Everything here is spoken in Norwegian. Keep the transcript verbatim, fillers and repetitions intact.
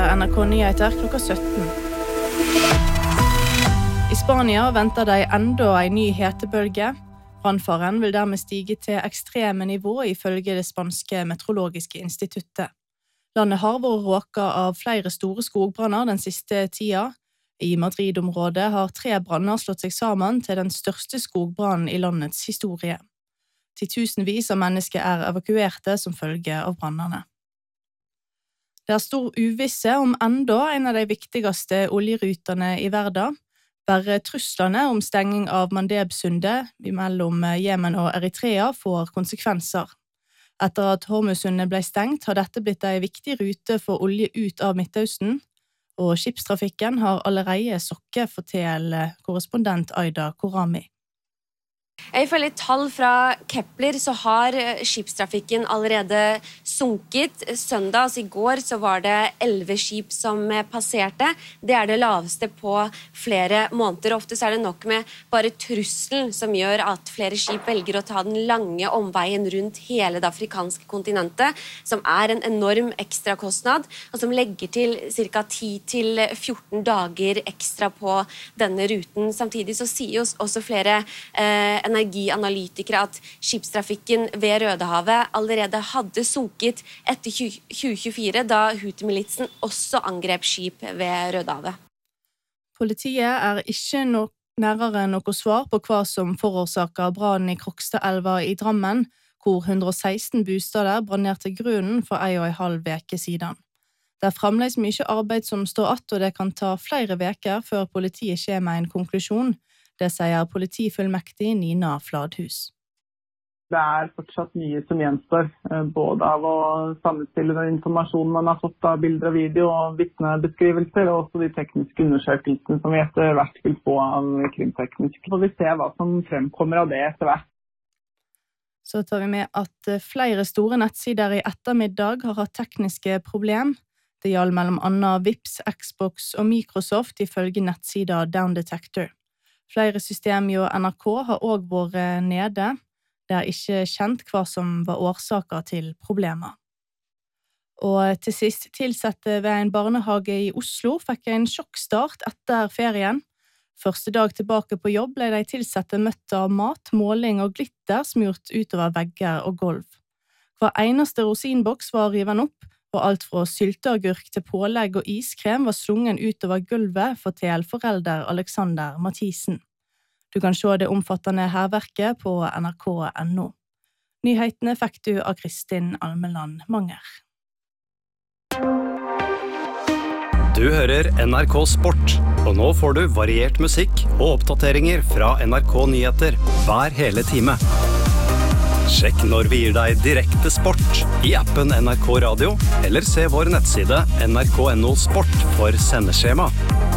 er N R K Nyheter klokka sytten. I Spania venter de enda en ny hetebølge. Brannfaren vil dermed stige til ekstreme nivå ifølge det spanske meteorologiske instituttet. Landet har vært råket av flere store skogbranner den siste tida. I Madrid-området har tre branner slått seg sammen til den største skogbrannen i landets historie. Titusenvis av mennesker er evakuerte som følge av brannene. Det er stor uvisse om enda en av de viktigste oljerutene i verden. Bare truslene om stenging av Mandeb-sundet mellom Jemen og Eritrea får konsekvenser. Etter at Hormuzsundet ble stengt, har dette blitt en viktig rute for olje ut av Midtøsten, og skipstrafikken har allerede sokket, forteller korrespondent Aida Korami. Ifølge tall fra Kepler så har skipstrafikken allerede sunket. Søndag, altså i går, så var det elleve skip som passerte. Det er det laveste på flere måneder. Ofte så er det nok med bare trusselen som gjør at flere skip velger å ta den lange omveien rundt hele det afrikanske kontinentet, som er en enorm ekstrakostnad, og som legger til ca. ti til fjorten dager ekstra på denne ruten. Samtidig så sier jo også flere eh, energianalytikere at skipstrafikken ved Rødehavet allerede hadde sunket etter tjue tjuefire, da Houthi-militsen også angrep skip ved Rødehavet. Politiet er ikke nok nærmere noe svar på hva som forårsaker brannen i Krokstadelva i Drammen, hvor hundre og seksten bostader brann ned til grunnen for en og en halv veke siden. Det er fremdeles mye arbeid som står att, og det kan ta flere veker før politiet kommer med en konklusjon. Det sier politifullmektig Nina Fladhus. Det er fortsatt mye som gjenstår, både av å sammenstille den informasjonen man har fått av bilder og video og vitnebeskrivelser, og også de tekniske undersøkelsene som vi etter hvert vil få av krimteknisk. Så vi ser hva som fremkommer av det etter hvert. Så tar vi med at flere store nettsider i ettermiddag har hatt tekniske problem. Det gjaldt mellom annet Vips, Xbox og Microsoft ifølge nettsida Down Detector. Flere systemer og N R K har også vært nede. Det er ikke kjent hva som var årsaker til problemer. Og til sist, tilsatte ved en barnehage i Oslo fikk en sjokkstart etter ferien. Første dag tilbake på jobb ble de tilsatte møtt av mat, måling og glitter smurt utover vegger og gulv. Hver eneste rosinboks var riven opp, og alt fra sylteagurk til pålegg og iskrem var slungen utover gulvet, forteller forelder Alexander Mathisen. Du kan se det omfattende herverket på N R K punktum N O. Nyhetene fikk du av Kristin Almeland Manger. Du hører N R K Sport, og nå får du variert musikk og oppdateringer fra N R K Nyheter hver hele time. Sjekk når vi gir deg direkte sport i appen N R K Radio, eller se vår nettside N R K punktum N O Sport for sendeskjema.